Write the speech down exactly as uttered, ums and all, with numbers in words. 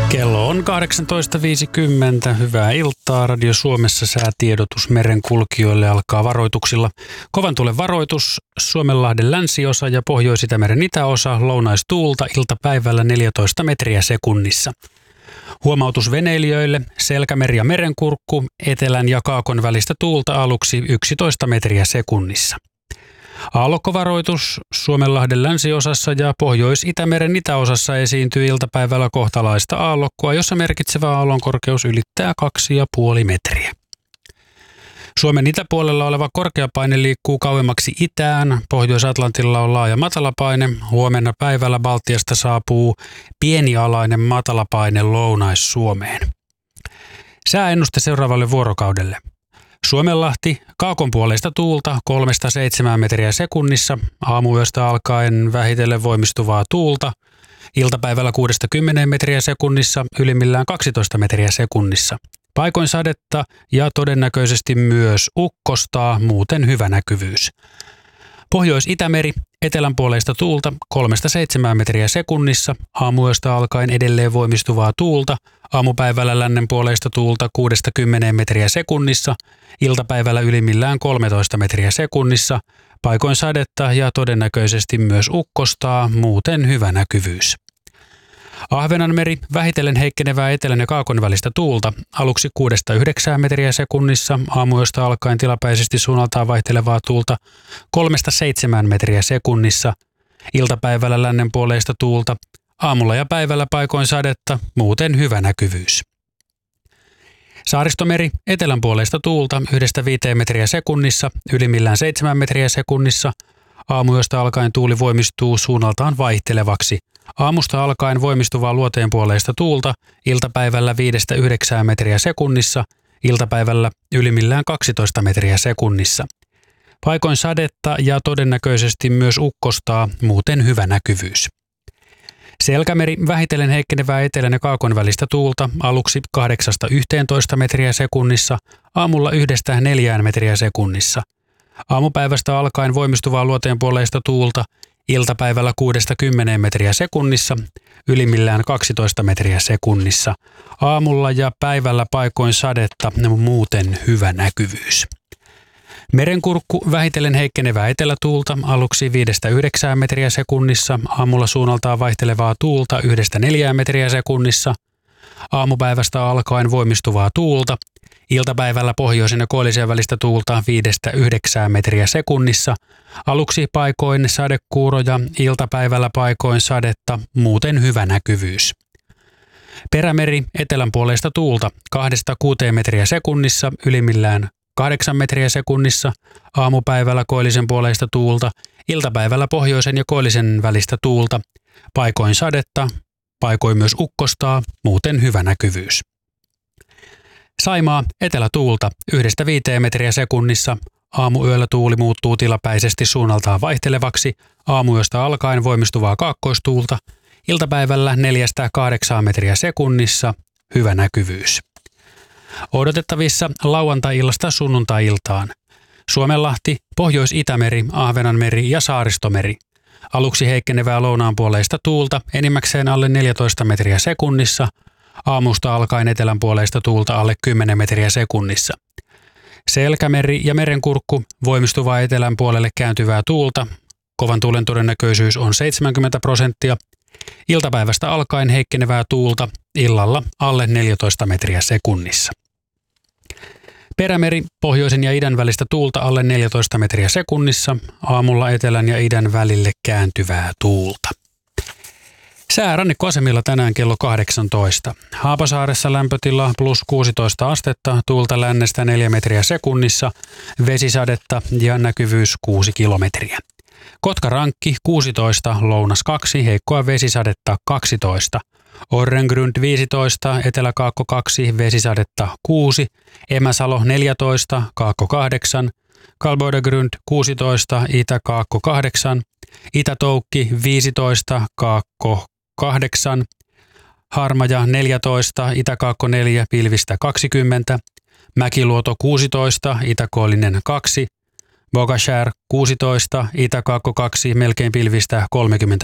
Kello on kahdeksantoista viisikymmentä. Hyvää iltaa. Radio Suomessa säätiedotus merenkulkijoille alkaa varoituksilla. Kovan tuulen varoitus Suomenlahden länsiosa ja Pohjois-Itämeren itäosa. Lounaistuulta iltapäivällä neljätoista metriä sekunnissa. Huomautus veneilijöille. Selkämeri ja Merenkurkku. Etelän ja Kaakon välistä tuulta aluksi yksitoista metriä sekunnissa. Aallokkovaroitus Suomenlahden länsiosassa ja Pohjois-Itämeren itäosassa esiintyy iltapäivällä kohtalaista aallokkoa, jossa merkitsevä aallonkorkeus ylittää kaksi pilkku viisi metriä. Suomen itäpuolella oleva korkeapaine liikkuu kauemmaksi itään. Pohjois-Atlantilla on laaja matalapaine. Huomenna päivällä Baltiasta saapuu pienialainen matalapaine Lounais-Suomeen. Sääennuste seuraavalle vuorokaudelle. Suomenlahti, Kaakonpuoleista tuulta kolmesta seitsemään metriä sekunnissa, aamuyöstä alkaen vähitellen voimistuvaa tuulta, iltapäivällä kuudesta kymmeneen metriä sekunnissa, ylimmillään kaksitoista metriä sekunnissa. Paikoin sadetta ja todennäköisesti myös ukkostaa, muuten hyvä näkyvyys. Pohjois-Itämeri, etelänpuoleista tuulta kolmesta seitsemään metriä sekunnissa, aamuyöstä alkaen edelleen voimistuvaa tuulta, aamupäivällä lännenpuoleista tuulta kuudesta kymmeneen metriä sekunnissa, iltapäivällä ylimmillään kolmetoista metriä sekunnissa, paikoin sadetta ja todennäköisesti myös ukkostaa, muuten hyvä näkyvyys. Ahvenanmeri, vähitellen heikkenevää etelän ja kaakon välistä tuulta, aluksi kuudesta yhdeksään metriä sekunnissa, aamuyöstä alkaen tilapäisesti suunnaltaan vaihtelevaa tuulta kolmesta seitsemään metriä sekunnissa, iltapäivällä lännenpuoleista tuulta, aamulla ja päivällä paikoin sadetta, muuten hyvä näkyvyys. Saaristomeri, etelänpuoleista tuulta yhdestä viiteen metriä sekunnissa, ylimmillään seitsemän metriä sekunnissa, aamuyöstä alkaen tuuli voimistuu suunnaltaan vaihtelevaksi. Aamusta alkaen voimistuvaa luoteenpuoleista tuulta, iltapäivällä viidestä yhdeksään metriä sekunnissa, iltapäivällä ylimmillään kaksitoista metriä sekunnissa. Paikoin sadetta ja todennäköisesti myös ukkostaa, muuten hyvä näkyvyys. Selkämeri, vähitellen heikkenevää etelän ja kaakon välistä tuulta, aluksi kahdeksasta yhteentoista metriä sekunnissa, aamulla yhdestä neljään metriä sekunnissa. Aamupäivästä alkaen voimistuvaa luoteenpuoleista tuulta, iltapäivällä kuudesta kymmeneen metriä sekunnissa, ylimmillään kaksitoista metriä sekunnissa. Aamulla ja päivällä paikoin sadetta, muuten hyvä näkyvyys. Merenkurkku, vähitellen heikkenevää etelätuulta, aluksi viidestä yhdeksään metriä sekunnissa, aamulla suunnaltaan vaihtelevaa tuulta yhdestä neljään metriä sekunnissa. Aamupäivästä alkaen voimistuvaa tuulta, iltapäivällä pohjoisen ja koillisen välistä tuulta viidestä yhdeksään metriä sekunnissa, aluksi paikoin sadekuuroja, iltapäivällä paikoin sadetta, muuten hyvä näkyvyys. Perämeri, etelänpuoleista tuulta kahdesta kuuteen metriä sekunnissa, ylimmillään kahdeksan metriä sekunnissa, aamupäivällä koillisen puoleista tuulta, iltapäivällä pohjoisen ja koillisen välistä tuulta, paikoin sadetta, paikoin myös ukkostaa, muuten hyvä näkyvyys. Saimaa, etelätuulta yhdestä viiteen metriä sekunnissa, aamuyöllä tuuli muuttuu tilapäisesti suunnaltaan vaihtelevaksi, aamuyöstä alkaen voimistuvaa kaakkoistuulta, iltapäivällä neljästä kahdeksaan metriä sekunnissa, hyvä näkyvyys. Odotettavissa lauantai-illasta sunnuntai-iltaan. Suomenlahti, Pohjois-Itämeri, Ahvenanmeri ja Saaristomeri. Aluksi heikkenevää lounaanpuoleista tuulta, enimmäkseen alle neljätoista metriä sekunnissa, aamusta alkaen etelänpuoleista tuulta alle kymmenen metriä sekunnissa. Selkämeri ja Merenkurkku, voimistuvaa etelän puolelle kääntyvää tuulta, kovan tuulen todennäköisyys on seitsemänkymmentä prosenttia, iltapäivästä alkaen heikkenevää tuulta, illalla alle neljätoista metriä sekunnissa. Perämeri, pohjoisen ja idän välistä tuulta alle neljätoista metriä sekunnissa, aamulla etelän ja idän välille kääntyvää tuulta. Sää rannikkoasemilla tänään kello kahdeksantoista. Haapasaaressa lämpötila plus kuusitoista astetta, tuulta lännestä neljä metriä sekunnissa, vesisadetta ja näkyvyys kuusi kilometriä. Kotkarankki kuusitoista, lounas kaksi, heikkoa vesisadetta kaksitoista. Orrengrund viisitoista, Etelä-Kaakko kaksi, vesisadetta kuusi. Emäsalo neljätoista, Kaakko kahdeksan. Kalboidegrund kuusitoista, Itä-Kaakko kahdeksan. Itä-Toukki viisitoista, Kaakko kahdeksan. Harmaja neljätoista, Itä-Kaakko neljä, pilvistä kaksikymmentä. Mäkiluoto kuusitoista, Itä-Koillinen kaksi. Bogashär kuusitoista, Itä-Kaakko kaksi, melkein pilvistä kolmekymmentä.